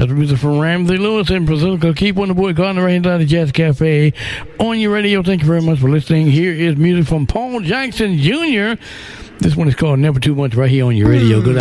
That's music from Ramsey Lewis and Priscilla. Keep on the boy Gardner right inside the Jazz Cafe on your radio. Thank you very much for listening. Here is music from Paul Jackson Jr. This one is called Never Too Much right here on your radio. Good